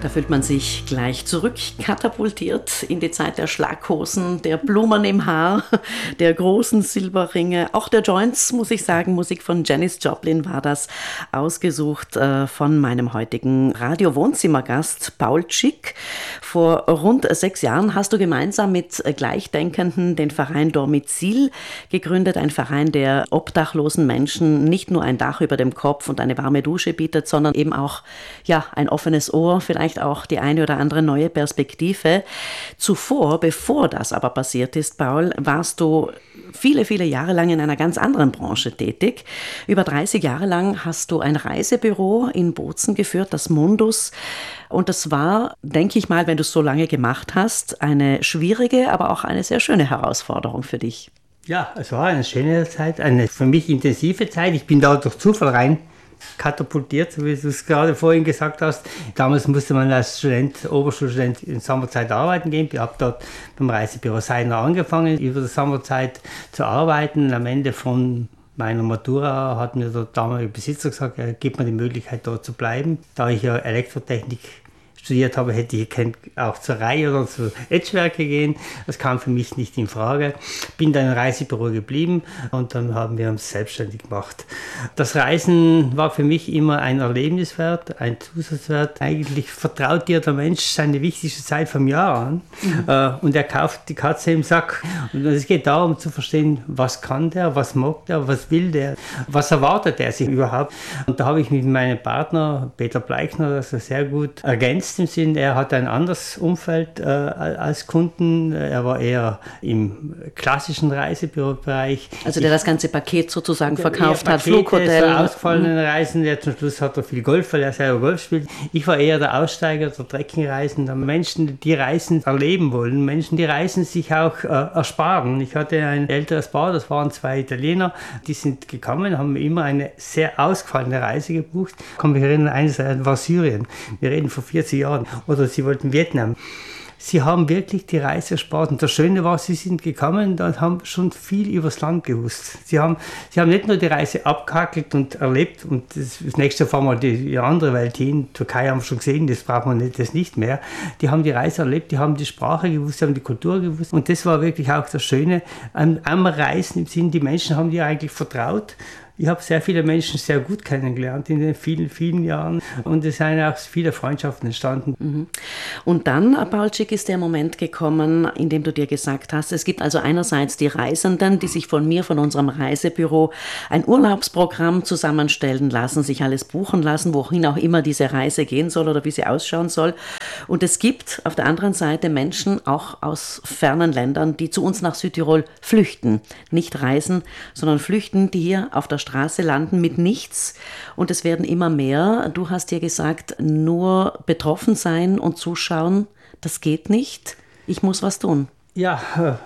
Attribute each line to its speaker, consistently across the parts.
Speaker 1: Da fühlt man sich gleich zurückkatapultiert in die Zeit der Schlaghosen, der Blumen im Haar, der großen Silberringe, auch der Joints, muss ich sagen. Musik von Janis Joplin war das, ausgesucht von meinem heutigen Radio-Wohnzimmergast Paul Schick. Vor rund 6 Jahren hast du gemeinsam mit Gleichdenkenden den Verein Dormizil gegründet, ein Verein, der obdachlosen Menschen nicht nur ein Dach über dem Kopf und eine warme Dusche bietet, sondern eben auch ein offenes Ohr, vielleicht auch die eine oder andere neue Perspektive. Zuvor, bevor das aber passiert ist, Paul, warst du viele, viele Jahre lang in einer ganz anderen Branche tätig. Über 30 Jahre lang hast du ein Reisebüro in Bozen geführt, das Mundus. Und das war, denke ich mal, wenn du es so lange gemacht hast, eine schwierige, aber auch eine sehr schöne Herausforderung für dich.
Speaker 2: Ja, es war eine schöne Zeit, eine für mich intensive Zeit. Ich bin da durch Zufall rein katapultiert, so wie du es gerade vorhin gesagt hast. Damals musste man als Student, Oberschulstudent in Sommerzeit arbeiten gehen. Ich habe dort beim Reisebüro Seidner angefangen, über die Sommerzeit zu arbeiten. Und am Ende von meiner Matura hat mir der damalige Besitzer gesagt, er gibt mir die Möglichkeit, dort zu bleiben. Da ich ja Elektrotechnik studiert habe, hätte ich auch zur Reihe oder zu Edgewerke gehen. Das kam für mich nicht in Frage. Bin dann im Reisebüro geblieben und dann haben wir uns selbstständig gemacht. Das Reisen war für mich immer ein Erlebniswert, ein Zusatzwert. Eigentlich vertraut dir der Mensch seine wichtigste Zeit vom Jahr an und er kauft die Katze im Sack. Und es geht darum zu verstehen, was kann der, was mag der, was will der, was erwartet er sich überhaupt. Und da habe ich mit meinem Partner Peter Bleichner das sehr gut ergänzt. Im Sinn, er hat ein anderes Umfeld als Kunden. Er war eher im klassischen Reisebürobereich.
Speaker 1: Also der das ganze Paket sozusagen verkauft hat, Flughotel.
Speaker 2: So ausgefallene Reisen. Zum Schluss hat er viel Golf, weil er selber Golf spielt. Ich war eher der Aussteiger, der Trekkingreisende. Menschen, die Reisen erleben wollen. Menschen, die Reisen sich auch ersparen. Ich hatte ein älteres Paar, das waren 2 Italiener. Die sind gekommen, haben immer eine sehr ausgefallene Reise gebucht. Ich kann mich erinnern, eines war Syrien. Wir reden vor 40 Jahren. Oder sie wollten Vietnam. Sie haben wirklich die Reise erspart. Und das Schöne war, sie sind gekommen und haben schon viel übers Land gewusst. Sie haben nicht nur die Reise abgehackelt und erlebt und das nächste fahren wir die andere Welt hin. Türkei haben wir schon gesehen, das braucht man nicht mehr. Die haben die Reise erlebt, die haben die Sprache gewusst, die haben die Kultur gewusst. Und das war wirklich auch das Schöne am Reisen im Sinn, die Menschen haben dir eigentlich vertraut. Ich habe sehr viele Menschen sehr gut kennengelernt in den vielen, vielen Jahren und es sind auch viele Freundschaften entstanden.
Speaker 1: Und dann, Paul Schick, ist der Moment gekommen, in dem du dir gesagt hast, es gibt also einerseits die Reisenden, die sich von unserem Reisebüro, ein Urlaubsprogramm zusammenstellen lassen, sich alles buchen lassen, wohin auch immer diese Reise gehen soll oder wie sie ausschauen soll. Und es gibt auf der anderen Seite Menschen, auch aus fernen Ländern, die zu uns nach Südtirol flüchten. Nicht reisen, sondern flüchten, die hier auf der Straße landen mit nichts und es werden immer mehr. Du hast dir gesagt, nur betroffen sein und zuschauen, das geht nicht. Ich muss was tun.
Speaker 2: Ja,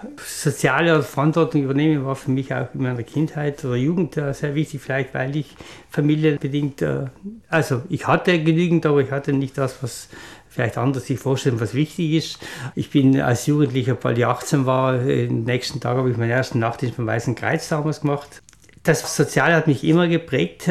Speaker 2: soziale Verantwortung übernehmen war für mich auch in meiner Kindheit oder Jugend sehr wichtig, vielleicht weil ich familienbedingt, also ich hatte genügend, aber ich hatte nicht das, was vielleicht andere sich vorstellen, was wichtig ist. Ich bin als Jugendlicher, weil ich 18 war, den nächsten Tag habe ich meinen ersten Nachtdienst beim Weißen Kreuz damals gemacht. Das Soziale hat mich immer geprägt.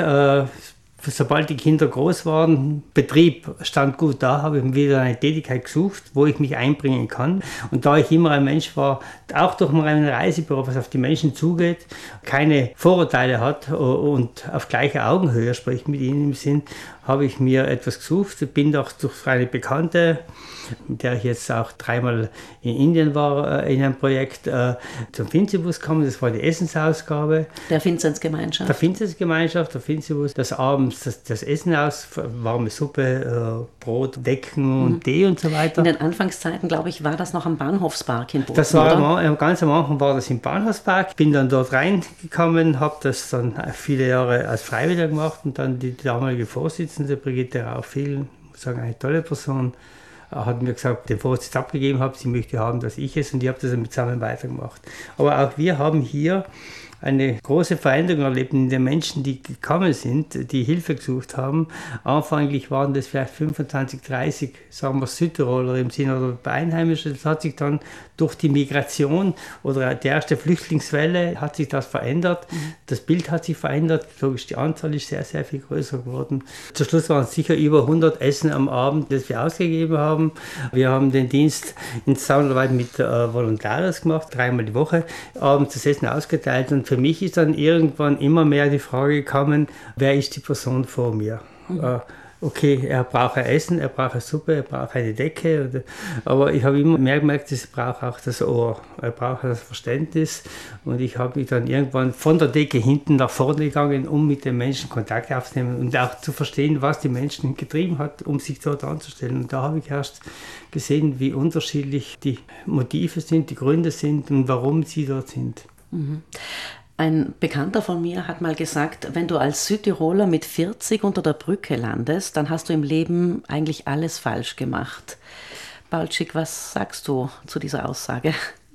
Speaker 2: Sobald die Kinder groß waren, Betrieb stand gut da, habe ich mir wieder eine Tätigkeit gesucht, wo ich mich einbringen kann. Und da ich immer ein Mensch war, auch durch mein Reisebüro, was auf die Menschen zugeht, keine Vorurteile hat und auf gleicher Augenhöhe spricht mit ihnen im Sinn, habe ich mir etwas gesucht. Ich bin auch durch eine Bekannte, mit der ich jetzt auch 3-mal in Indien war, in einem Projekt zum Finzibus gekommen. Das war die Essensausgabe.
Speaker 1: Der Vinzenzgemeinschaft.
Speaker 2: Der Vinzenzgemeinschaft, der Finzibus. Das abends das Essen aus, warme Suppe, Brot, Decken und Tee und so weiter.
Speaker 1: In den Anfangszeiten, glaube ich, war das noch am Bahnhofspark in Bozen,
Speaker 2: das war ganz am Anfang war das im Bahnhofspark. Ich bin dann dort reingekommen, habe das dann viele Jahre als Freiwilliger gemacht und dann die damalige Vorsitzende, Brigitte Rauch-Viel, ich muss sagen, eine tolle Person, hat mir gesagt, den Vorsitz abgegeben habe, sie möchte haben, dass ich es, und ich habe das dann zusammen weitergemacht. Aber auch wir haben hier eine große Veränderung erlebt in den Menschen, die gekommen sind, die Hilfe gesucht haben. Anfänglich waren das vielleicht 25, 30, sagen wir Südtiroler im Sinne oder Einheimische. Das hat sich dann durch die Migration oder die erste Flüchtlingswelle hat sich das verändert. Das Bild hat sich verändert. Logisch, die Anzahl ist sehr, sehr viel größer geworden. Zum Schluss waren es sicher über 100 Essen am Abend, das wir ausgegeben haben. Wir haben den Dienst in Zusammenarbeit mit Volontärs gemacht, 3-mal die Woche, abends das Essen ausgeteilt. Und für mich ist dann irgendwann immer mehr die Frage gekommen, wer ist die Person vor mir? Okay, er braucht ein Essen, er braucht eine Suppe, er braucht eine Decke. Aber ich habe immer mehr gemerkt, er braucht auch das Ohr, er braucht das Verständnis. Und ich habe mich dann irgendwann von der Decke hinten nach vorne gegangen, um mit den Menschen Kontakt aufzunehmen und auch zu verstehen, was die Menschen getrieben hat, um sich dort anzustellen. Und da habe ich erst gesehen, wie unterschiedlich die Motive sind, die Gründe sind und warum sie dort sind.
Speaker 1: Mhm. Ein Bekannter von mir hat mal gesagt, wenn du als Südtiroler mit 40 unter der Brücke landest, dann hast du im Leben eigentlich alles falsch gemacht. Balczyk, was sagst du zu dieser Aussage?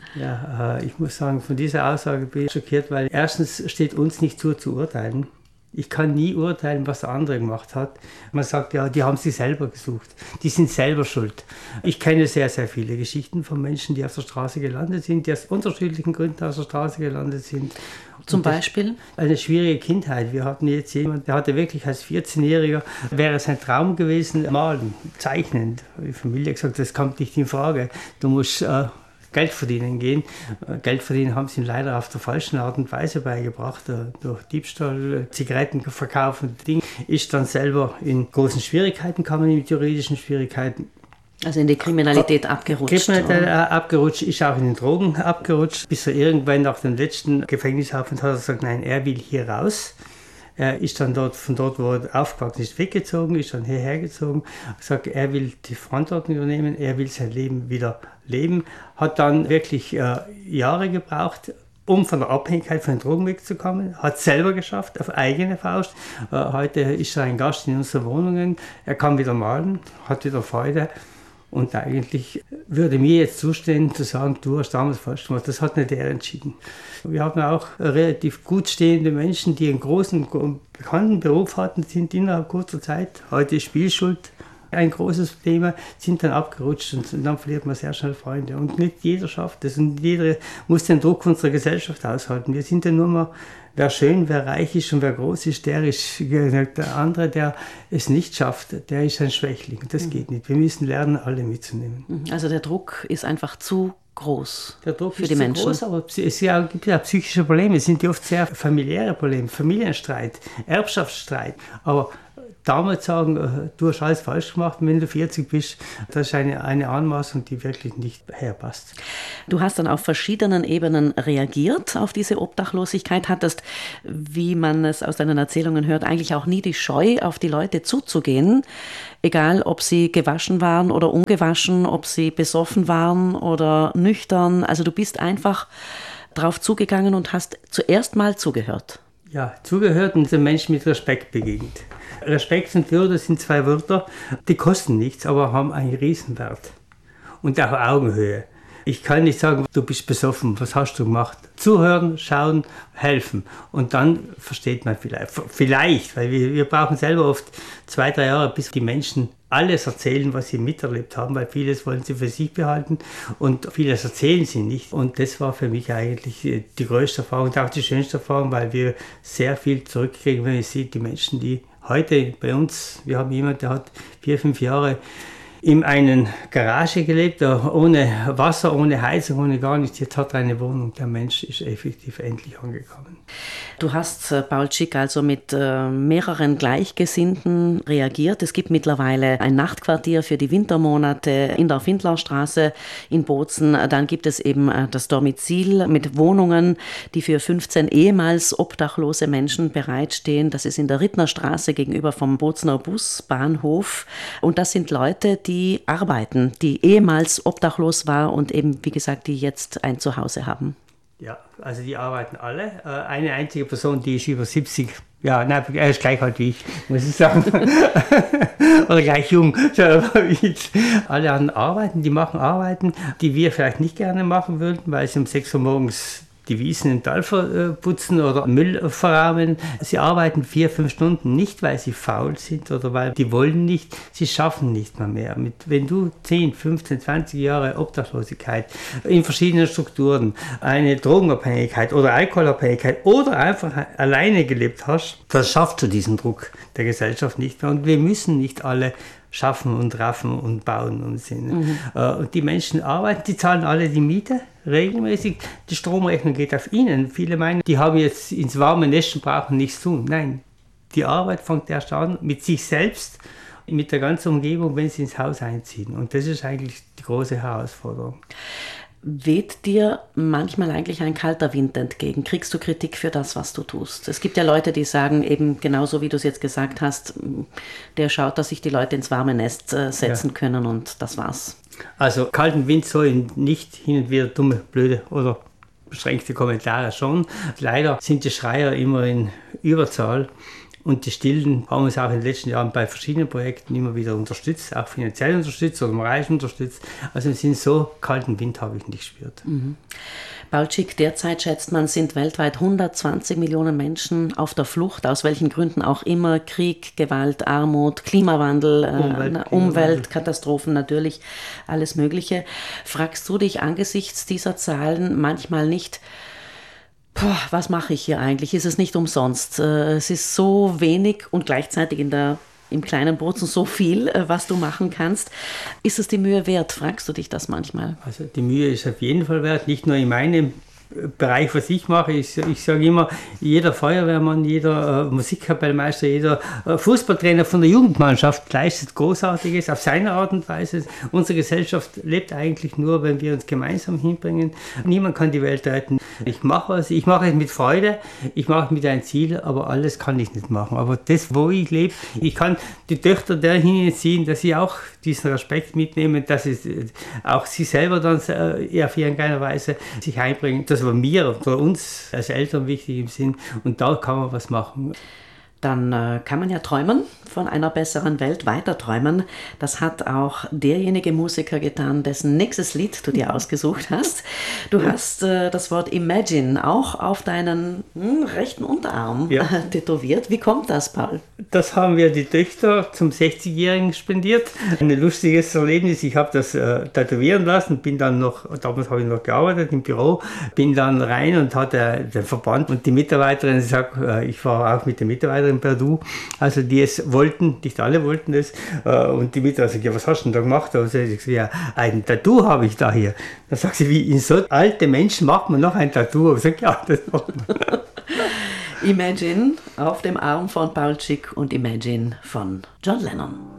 Speaker 2: Ja, ich muss sagen, von dieser Aussage bin ich schockiert, weil erstens steht uns nicht zu urteilen. Ich kann nie urteilen, was der andere gemacht hat. Man sagt, ja, die haben sich selber gesucht. Die sind selber schuld. Ich kenne sehr, sehr viele Geschichten von Menschen, die auf der Straße gelandet sind, die aus unterschiedlichen Gründen auf der Straße gelandet sind.
Speaker 1: Zum Beispiel?
Speaker 2: Eine schwierige Kindheit. Wir hatten jetzt jemanden, der hatte wirklich als 14-Jähriger, wäre sein Traum gewesen, malen, zeichnen. Die Familie hat gesagt, das kommt nicht in Frage. Du musst Geld verdienen gehen. Geld verdienen haben sie ihm leider auf der falschen Art und Weise beigebracht, durch Diebstahl, Zigarettenverkauf und Dinge. Ist dann selber in großen Schwierigkeiten gekommen, mit juridischen Schwierigkeiten.
Speaker 1: Also in die Kriminalität abgerutscht.
Speaker 2: Abgerutscht, ist auch in den Drogen abgerutscht, bis er irgendwann nach dem letzten Gefängnisaufenthalt hat gesagt, nein, er will hier raus. Er ist dann von dort, wo er aufgewachsen ist, weggezogen, ist dann hierher gezogen, sagt, er will die Verantwortung übernehmen, er will sein Leben wieder leben, hat dann wirklich Jahre gebraucht, um von der Abhängigkeit von den Drogen wegzukommen, hat es selber geschafft, auf eigene Faust. Heute ist er ein Gast in unseren Wohnungen, er kann wieder malen, hat wieder Freude. Und eigentlich würde mir jetzt zustehen, zu sagen, du hast damals falsch gemacht. Das hat nicht er entschieden. Wir haben auch relativ gut stehende Menschen, die einen großen, bekannten Beruf hatten, sind innerhalb kurzer Zeit, heute ist Spielschuld ein großes Thema, sind dann abgerutscht und dann verliert man sehr schnell Freunde. Und nicht jeder schafft das und jeder muss den Druck unserer Gesellschaft aushalten. Wir sind ja nur mal, wer schön, wer reich ist und wer groß ist, der ist der andere, der es nicht schafft, der ist ein Schwächling. Das geht nicht. Wir müssen lernen, alle mitzunehmen.
Speaker 1: Also der Druck ist einfach zu groß
Speaker 2: der Druck
Speaker 1: für
Speaker 2: ist
Speaker 1: die
Speaker 2: zu
Speaker 1: Menschen.
Speaker 2: Groß, aber es gibt ja psychische Probleme. Es sind ja oft sehr familiäre Probleme, Familienstreit, Erbschaftsstreit. Aber damals sagen, du hast alles falsch gemacht, wenn du 40 bist, das ist eine Anmaßung, die wirklich nicht herpasst.
Speaker 1: Du hast dann auf verschiedenen Ebenen reagiert auf diese Obdachlosigkeit, hattest, wie man es aus deinen Erzählungen hört, eigentlich auch nie die Scheu, auf die Leute zuzugehen, egal ob sie gewaschen waren oder ungewaschen, ob sie besoffen waren oder nüchtern. Also du bist einfach drauf zugegangen und hast zuerst mal zugehört.
Speaker 2: Ja, zugehört und den Menschen mit Respekt begegnet. Respekt und Würde sind zwei Wörter, die kosten nichts, aber haben einen Riesenwert. Und auch Augenhöhe. Ich kann nicht sagen, du bist besoffen, was hast du gemacht? Zuhören, schauen, helfen. Und dann versteht man vielleicht, weil wir brauchen selber oft 2-3 Jahre, bis die Menschen alles erzählen, was sie miterlebt haben, weil vieles wollen sie für sich behalten und vieles erzählen sie nicht. Und das war für mich eigentlich die größte Erfahrung und auch die schönste Erfahrung, weil wir sehr viel zurückkriegen, wenn man sieht, die Menschen, die heute bei uns, wir haben jemanden, der hat 4-5 Jahre in einer Garage gelebt, ohne Wasser, ohne Heizung, ohne gar nichts. Jetzt hat er eine Wohnung. Der Mensch ist effektiv endlich angekommen.
Speaker 1: Du hast, Balczyk, also mit mehreren Gleichgesinnten reagiert. Es gibt mittlerweile ein Nachtquartier für die Wintermonate in der Findlaustraße in Bozen. Dann gibt es eben das Domizil mit Wohnungen, die für 15 ehemals obdachlose Menschen bereitstehen. Das ist in der Rittnerstraße gegenüber vom Bozener Busbahnhof. Und das sind Leute, die arbeiten, die ehemals obdachlos war und eben, wie gesagt, die jetzt ein Zuhause haben.
Speaker 2: Ja, also die arbeiten alle. Eine einzige Person, die ist über 70. Ja, nein, er ist gleich alt wie ich, muss ich sagen. Oder gleich jung. Alle anderen arbeiten, die machen Arbeiten, die wir vielleicht nicht gerne machen würden, weil sie um 6 Uhr morgens die Wiesen im Tal putzen oder Müll verrahmen. Sie arbeiten 4-5 Stunden nicht, weil sie faul sind oder weil die wollen nicht, sie schaffen nicht mehr. Wenn du 10, 15, 20 Jahre Obdachlosigkeit in verschiedenen Strukturen, eine Drogenabhängigkeit oder Alkoholabhängigkeit oder einfach alleine gelebt hast, dann schaffst du diesen Druck der Gesellschaft nicht mehr. Und wir müssen nicht alle schaffen und raffen und bauen und sind. Und die Menschen arbeiten, die zahlen alle die Miete regelmäßig. Die Stromrechnung geht auf ihnen. Viele meinen, die haben jetzt ins warme Nest und brauchen nichts tun. Nein, die Arbeit fängt erst an mit sich selbst, mit der ganzen Umgebung, wenn sie ins Haus einziehen. Und das ist eigentlich die große Herausforderung.
Speaker 1: Weht dir manchmal eigentlich ein kalter Wind entgegen? Kriegst du Kritik für das, was du tust? Es gibt ja Leute, die sagen, eben genauso wie du es jetzt gesagt hast, der schaut, dass sich die Leute ins warme Nest setzen können und das war's. Also
Speaker 2: kalten Wind soll nicht hin und wieder dumme, blöde oder beschränkte Kommentare schon. Leider sind die Schreier immer in Überzahl. Und die Stillen haben uns auch in den letzten Jahren bei verschiedenen Projekten immer wieder unterstützt, auch finanziell unterstützt oder moralisch unterstützt. Also im Sinn, so kalten Wind habe ich nicht gespürt.
Speaker 1: Paul Schick, derzeit schätzt man, sind weltweit 120 Millionen Menschen auf der Flucht, aus welchen Gründen auch immer. Krieg, Gewalt, Armut, Klimawandel, Umweltkatastrophen natürlich, alles Mögliche. Fragst du dich angesichts dieser Zahlen manchmal nicht, was mache ich hier eigentlich? Ist es nicht umsonst? Es ist so wenig und gleichzeitig im kleinen Bozen so viel, was du machen kannst. Ist es die Mühe wert? Fragst du dich das manchmal?
Speaker 2: Also die Mühe ist auf jeden Fall wert, nicht nur in meinem Bereich, was ich mache. Ich sage immer, jeder Feuerwehrmann, jeder Musikkapellmeister, jeder Fußballtrainer von der Jugendmannschaft leistet Großartiges auf seine Art und Weise. Unsere Gesellschaft lebt eigentlich nur, wenn wir uns gemeinsam hinbringen. Niemand kann die Welt retten. Ich mache es mit Freude, ich mache es mit einem Ziel, aber alles kann ich nicht machen. Aber das, wo ich lebe, ich kann die Töchter dahin ziehen, dass sie auch diesen Respekt mitnehmen, dass sie auch sie selber dann auf irgendeine Weise sich einbringen. Das war mir oder uns als Eltern wichtig im Sinn und da kann man was machen.
Speaker 1: Dann kann man ja träumen, von einer besseren Welt weiter träumen. Das hat auch derjenige Musiker getan, dessen nächstes Lied du dir ausgesucht hast. Du hast das Wort Imagine auch auf deinen rechten Unterarm tätowiert. Wie kommt das, Paul?
Speaker 2: Das haben wir die Töchter zum 60-Jährigen spendiert. Ein lustiges Erlebnis. Ich habe das tätowieren lassen, bin dann damals habe ich noch gearbeitet im Büro, bin dann rein und hatte den Verband und die Mitarbeiterin sagt, ich war auch mit der Mitarbeiterin per Du, also die es wollten, nicht alle wollten es, und die Mitarbeiterin sagt, ja, was hast du denn da gemacht? Also ich sage, ja, ein Tattoo habe ich da hier. Dann sagt sie, wie in so alte Menschen macht man noch ein Tattoo? Ich sage, ja, das macht man.
Speaker 1: Imagine auf dem Arm von Paul Schick und Imagine von John Lennon.